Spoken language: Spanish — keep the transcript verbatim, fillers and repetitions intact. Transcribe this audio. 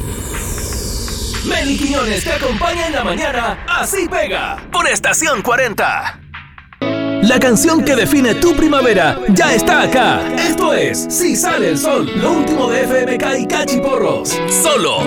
Meli Quiñones te acompaña en la mañana, así pega, por Estación cuarenta. La canción que define tu primavera ya está acá. Esto es Si Sale el Sol, lo último de F M K y Cachiporros. Solo